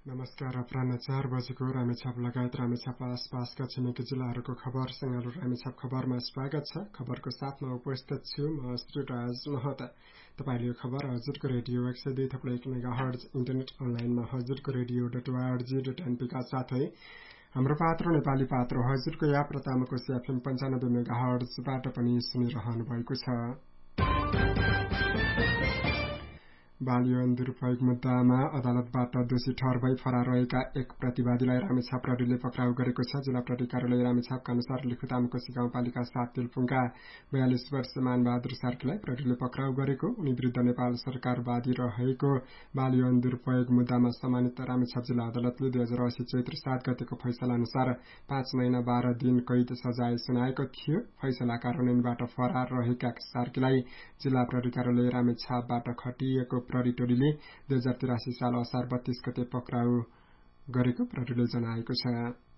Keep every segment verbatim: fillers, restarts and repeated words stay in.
नमस्कार। अपराह्न चार बजेको रामेछाप लगायत रामेछाप आसपासका छिमेकी जिल्लाहरूको खबर सँगै रामेछाप खबरमा स्वागत छ। खबरको साथमा उपस्थित छु म श्रीराज महत। तपाईले यो खबर हजुरको रेडियो एक सय दुई थप्लो एक मेगाहर्ज इन्टरनेट अनलाइनमा हजुरको रेडियो डट ओआरजी डट एनपीका साथै हाम्रो पात्र नेपाली पात्र हजुरको याप र तामाकोशी एफएम पन्चानब्बे मेगाहर्जबाट पनि सुनिरहनु भएको छ। बाल यौन दुरूपयोग मुद्दामा अदालतबाट दोषी ठहर भई फरार रहेका एक प्रतिवादीलाई रामेछाप प्रहरीले पक्राउ गरेको छ। जिल्ला प्रहरी कार्यालय रामेछापका अनुसार लिखु तामाकोशी गाउँपालिका सात तेलपुङका बयालिस वर्षीय मानबहादुर सार्कीलाई प्रहरीले पक्राउ गरेको, उनी विरुद्ध नेपाल सरकारवादी रहेको बाल यौन दुरूपयोग मुद्दामा सम्मानित रामेछाप जिल्ला अदालतले दुई हजार अस्सी चैत्र सात गतेको फैसला अनुसार पाँच महिना बाह्र दिन कैद सजाय सुनाएको थियो। फैसला कार्यान्वयनबाट फरार रहेका सार्कीलाई जिल्ला प्रहरी कार्यालय रामेछापबाट खटिएको प्रहरी टोलीले दुई हजार तिरासी साल असार बत्तीस गते पक्राउ गरेको प्रहरीले जनाएको छ।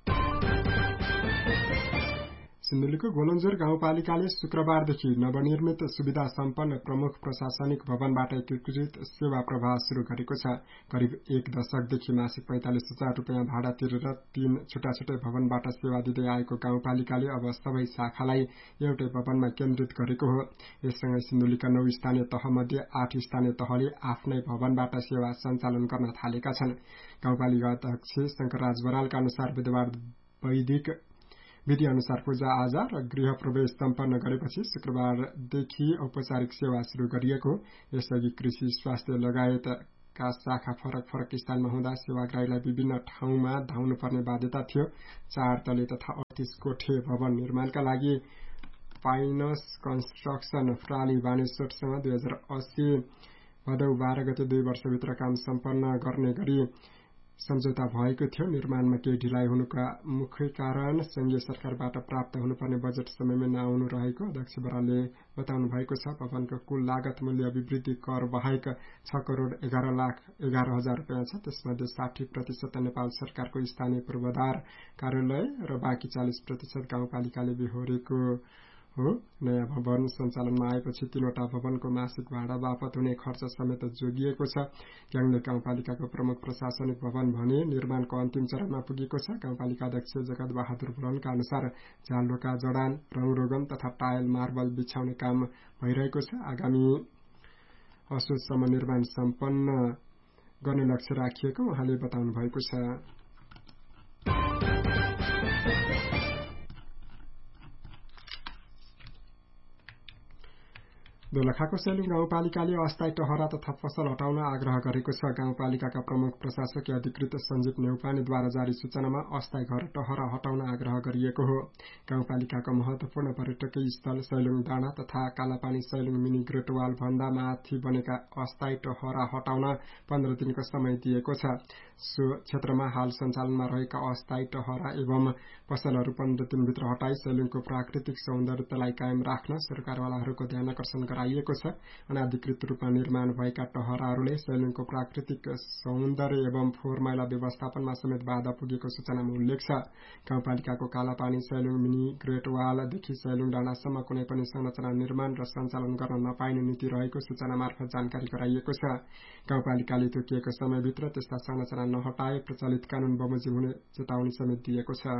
सिन्धुलीको गोलन्जोर गाउँपालिकाले शुक्रबारदेखि नवनिर्मित सुविधा सम्पन्न प्रमुख प्रशासनिक भवनबाट एकीकृत सेवा प्रवाह शुरू गरेको छ। करिब एक दशकदेखि मासिक पैंतालिस हजार रुपियाँ भाडा तिरेर तीन छुट्टा छुट्टै भवनबाट सेवा दिँदै आएको गाउँपालिकाले अब सबै शाखालाई एउटै भवनमा केन्द्रित गरेको हो। यससँगै सिन्धुलीका नौ स्थानीय तहमध्ये आठ स्थानीय तहले आफ्नै भवनबाट सेवा सञ्चालन गर्न थालेका छन्। गाउँपालिका अध्यक्ष शंकरराज बरालका अनुसार बुधबार वैदिक विधि अनुसार पूजा आजा र गृह प्रवेश सम्पन्न गरेपछि शुक्रबारदेखि औपचारिक सेवा शुरू गरिएको। यसअघि कृषि, स्वास्थ्य लगायतका शाखा फरक फरक स्थानमा हुँदा सेवाग्राहीलाई विभिन्न ठाउँमा धाउनुपर्ने बाध्यता थियो। चार तले तथा अडतीस कोठे भवन निर्माणका लागि पाइनस कन्स्ट्रक्सन प्राली बानेश्वरसँग दुई हजार अस्सी भदौ बाह्र गते दुई वर्षभित्र काम सम्पन्न गर्ने गरी सम्झौता भएको थियो। निर्माणमा केही ढिलाइ हुनुका मुख्य कारण संघीय सरकारबाट प्राप्त हुनुपर्ने बजेट समयमा नआउनु रहेको अध्यक्ष बरालले बताउनु भएको छ। भवनको कुल लागत मूल्य अभिवृद्धि कर बाहेक छ करोड़ एघार लाख एघार हजार रुपियाँ छ। त्यसमध्ये साठी प्रतिशत नेपाल सरकारको स्थानीय पूर्वाधार कार्यालय र बाँकी चालिस प्रतिशत गाउँपालिकाले बेहोरेको हो। नयाँ भवन सञ्चालनमा आएपछि तीनवटा भवनको मासिक भाडा बापत हुने खर्च समेत जोगिएको छ। ग्याङ्ले गाउँपालिकाको प्रमुख प्रशासनिक भवन भने निर्माणको अन्तिम चरणमा पुगेको छ। गाउँपालिका अध्यक्ष जगत बहादुर बुढनका अनुसार झ्यालढोका जडान, रङरोगन तथा टायल मार्बल बिछाउने काम भइरहेको छ। आगामी असोजसम्म निर्माण सम्पन्न गर्ने लक्ष्य राखिएको उहाँले बताउनु भएको छ। दोलखाको सैलुङ गाउँपालिकाले अस्थायी टहरा तथा फसल हटाउन आग्रह गरेको छ। गाउँपालिकाका प्रमुख प्रशासकीय अधिकृत सञ्जीव नेउपानेद्वारा जारी सूचनामा अस्थायी घर टहरा हटाउन आग्रह गरिएको हो। गाउँपालिकाको महत्वपूर्ण पर्यटकीय स्थल सैलुङ डाँडा तथा कालापानी सैलुङ मिनी ग्रेटवाल भन्दा माथि बनेका अस्थायी टहरा हटाउन पन्ध्र दिनको समय दिएको छ। सो क्षेत्रमा हाल सञ्चालनमा रहेका अस्थायी टहरा एवं पसलहरू पन्ध्र दिनभित्र हटाई सैलुङको प्राकृतिक सौन्दर्यतालाई कायम राख्न सरकारवालाहरूको ध्यान आकर्षण गराइएको छ। अनाधिकृत रूपमा निर्माण भएका टहराहरूले सैलुङको प्राकृतिक सौन्दर्य एवं फोहोर मैला व्यवस्थापनमा समेत बाधा पुगेको सूचनामा उल्लेख छ। गाउँपालिकाको कालापानी सैलुङ मिनी ग्रेटवालदेखि सैलुङ डाँडासम्म कुनै पनि संरचना निर्माण र सञ्चालन गर्न नपाइने नीति रहेको सूचना मार्फत जानकारी गराइएको छ। गाउँपालिकाले तोकिएको समयभित्र त्यस्ता संरचना नहटाए प्रचलित कानून बमोजिम हुने चेतावनी समेत दिएको छ।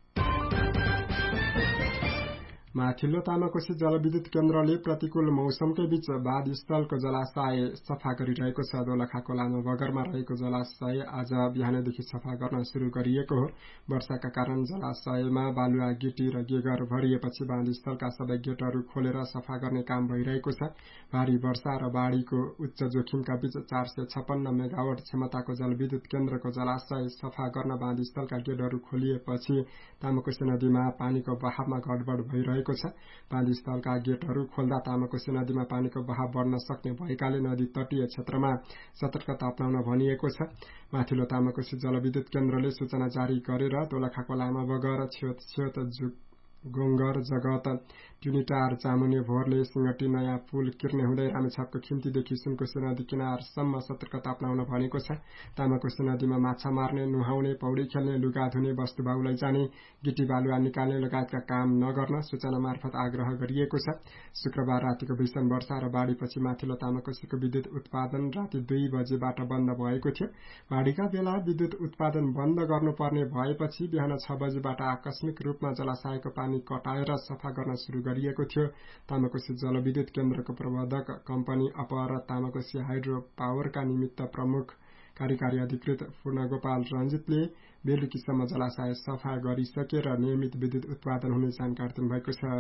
माथिल्लो तामाकोशी जलविद्युत केन्द्रले प्रतिकूल मौसमकै बीच बाँधस्थलको जलाशय सफा गरिरहेको छ। दोलखाको लामो बगरमा रहेको जलाशय आज बिहानैदेखि सफा गर्न शुरू गरिएको हो। वर्षाका कारण जलाशयमा बालुवा, गिटी र गेगर भरिएपछि बाँधस्थलका सबै गेटहरू खोलेर सफा गर्ने काम भइरहेको छ। भारी वर्षा र बाढीको उच्च जोखिमका बीच चार सय छप्पन्न मेगावाट क्षमताको जलविद्युत केन्द्रको जलाशय सफा गर्न बाँधस्थलका गेटहरू खोलिएपछि तामाकोशी नदीमा पानीको बहावमा गडबड भइरहेको छ। बाँधस्थलका गेटहरू खोल्दा तामाकोशी नदीमा पानीको बहाव बढ्न सक्ने भएकाले नदी तटीय क्षेत्रमा सतर्कता अपनाउन भनिएको छ। माथिल्लो तामाकोशी जलविद्युत केन्द्रले सूचना जारी गरेर दोलखाको लामा बगर, छेउत छेउत गोङ्गर जगत ट्युनिटार चामुने भोरले सिंगटी नयाँ पुल किर्ने हुँदै रामेछापको खिम्तीदेखि सुनकोशी नदी किनारसम्म सतर्कता अपनाउन भनेको छ। तामाकोशी नदीमा माछा मार्ने, नुहाउने, पौडी खेल्ने, लुगा धुने, वस्तुभाउ लैजाने, गिटी बालुवा निकाल्ने लगायतका काम नगर्न सूचना मार्फत आग्रह गरिएको छ। शुक्रबार रातिको भीषण वर्षा र बाढ़ीपछि माथिल्लो तामाकोशीको विद्युत उत्पादन राति दुई बजेबाट बन्द भएको थियो। बाढ़ीका बेला विद्युत उत्पादन बन्द गर्नुपर्ने भएपछि बिहान छ बजेबाट आकस्मिक रूपमा जलाशयको पानी कटाएर सफा गर्न शुरू गरिएको थियो। तामाकोशी जलविद्युत केन्द्रको प्रबन्धक कम्पनी अपर तामाकोशी हाइड्रो पावरका निमित्त प्रमुख कार्यकारी अधिकृत पूर्णगोपाल रञ्जितले बेलुकीसम्म जलाशय सफा गरिसकेर नियमित विद्युत उत्पादन हुने जानकारी दिनुभएको छ।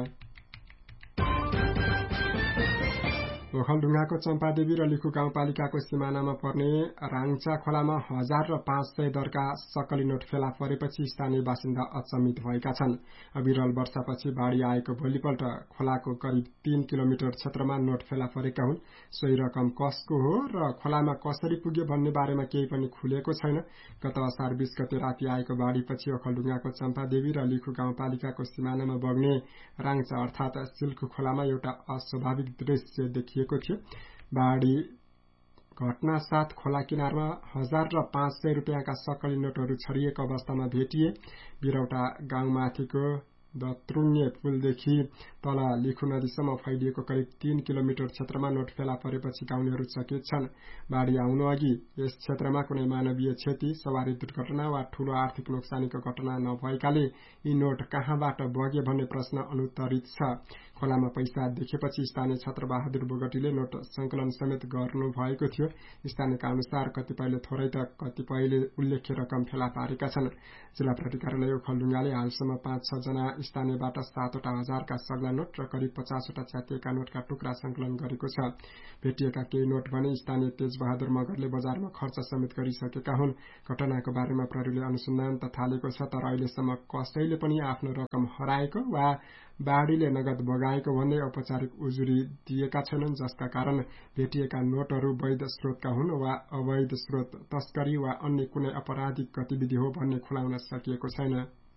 ओखलढुङ्गाको चम्पादेवी र लिखु गाउँपालिकाको सिमानामा पर्ने राङचा खोलामा हजार र पाँच सय दरका सक्कली नोट फेला परेपछि स्थानीय बासिन्दा अचम्मित भएका छन्। अविरल वर्षापछि बाढ़ी आएको भोलिपल्ट खोलाको करिब तीन किलोमिटर क्षेत्रमा नोट फेला परेका हुन्। सोही रकम कसको हो र खोलामा कसरी पुग्यो भन्ने बारेमा केही पनि खुलेको छैन। गत असार बीस गते राति आएको बाढ़ीपछि ओखलढुङ्गाको चम्पादेवी र लिखु गाउँपालिकाको सिमानामा बग्ने राङचा अर्थात सिल्कु खोलामा एउटा अस्वाभाविक दृश्य देखिएको थियो। बाढ़ी घटना साथ खोला किनारमा हजार र पाँच सय रुपियाँका सक्कली नोटहरू छरिएको अवस्थामा भेटिए। बिरौटा गाउँमाथिको दत्रुङ्गे पुलदेखि तल लिखु नदीसम्म फैलिएको करिब तीन किलोमिटर क्षेत्रमा नोट फेला परेपछि गाउँलेहरू चकित छन्। बाढ़ी आउनु अघि यस क्षेत्रमा कुनै मानवीय क्षति, सवारी दुर्घटना वा ठूलो आर्थिक नोक्सानीको घटना नभएकाले यी नोट कहाँबाट बगे भन्ने प्रश्न अनुत्तरित छ। खोलामा पैसा देखेपछि स्थानीय छत्र बहादुर बोगटीले नोट संकलन समेत गर्नु भएको थियो। स्थानीयका अनुसार कतिपयले थोरै त कतिपयले उल्लेख्य रकम फेला पारेका छन्। जिल्ला प्राधिकारले ओखलढुङ्गाले हालसम्म पाँच छ जना स्थानीयबाट सातवटा हजारका सग्ला नोट र करिब पचासवटा च्यातिएका नोटका टुक्रा संकलन गरेको छ। भेटिएका केही नोट भने स्थानीय तेजबहादुर मगरले बजारमा खर्च समेत गरिसकेका हुन्। घटनाको बारेमा प्रहरीले अनुसन्धान त थालेको छ, तर अहिलेसम्म कसैले पनि आफ्नो रकम हराएको वा बाढ़ीले नगद बगाएको भन्दै औपचारिक उजुरी दिएका छैनन्, जसका कारण भेटिएका नोटहरू वैध स्रोतका हुन् वा अवैध स्रोत, तस्करी वा अन्य कुनै आपराधिक गतिविधि हो भन्ने खुलाउन सकिएको छैन।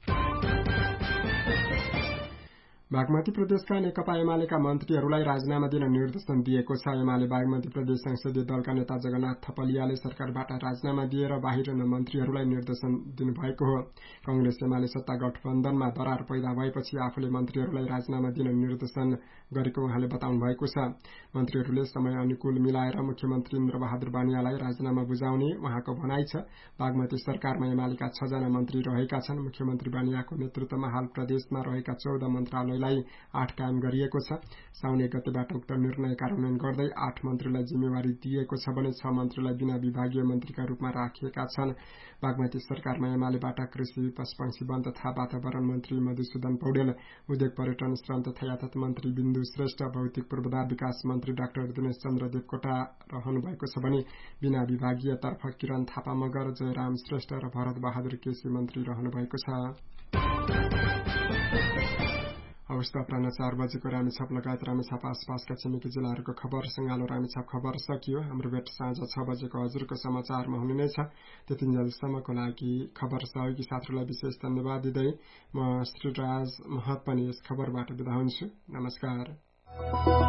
बागमती प्रदेशका नेकपा एमालेका मन्त्रीहरूलाई राजीनामा दिन निर्देशन दिएको छ। एमाले बागमती प्रदेश संसदीय दलका नेता जगन्नाथ थपलियाले सरकारबाट राजीनामा दिएर बाहिर मन्त्रीहरूलाई निर्देशन दिनुभएको हो। कांग्रेस एमाले सत्ता गठबन्धनमा दरार पैदा भएपछि आफूले मन्त्रीहरूलाई राजीनामा दिन निर्देशन गरेको उहाँले बताउनु भएको छ। मन्त्रीहरूले समय अनुकूल मिलाएर मुख्यमन्त्री इन्द्रबहादुर बानियालाई राजीनामा बुझाउने उहाँको भनाइ छ। बागमती सरकारमा एमालेका छ जना मन्त्री रहेका छन्। मुख्यमन्त्री बानियाको नेतृत्वमा हाल प्रदेशमा रहेका चौध मन्त्रालयलाई आठ कायम गरिएको छ। साउन गतेबाट उक्त निर्णय कार्यान्वयन गर्दै आठ मन्त्रीलाई जिम्मेवारी दिएको छ भने छ मन्त्रीलाई बिना विभागीय मन्त्रीका रूपमा राखिएका छन्। बागमती सरकारमा एमालेबाट कृषि, पशुपक्षी, वन तथा वातावरण मन्त्री मधुसूदन पौडेल, उद्योग, पर्यटन, श्रम तथा यातायात मन्त्री बिन्दु श्रेष्ठ, भौतिक पूर्वाधार विकास मन्त्री डाक्टर दिनेश चन्द्र देवकोटा रहनु भएको छ भने बिना विभागीय तर्फ किरण थापा मगर, जयराम श्रेष्ठ र भरत बहादुर केसी मन्त्री रहनु भएको छ। अवस्था अपराह्न चार बजेको रामेछाप लगायत रामेछाप आसपासका छिमेकी जिल्लाहरूको खबर सँगालो रामेछाप खबर सकियो। हाम्रो भेट साँझ छ बजेको हजुरको समाचारमा हुने नै छ। त्यतिन्जेलसम्मको लागि खबर सहयोगी साथीहरूलाई विशेष धन्यवाद दिँदै म श्रीराज महत पनि यस खबरबाट बिदा हुन्छु। नमस्कार।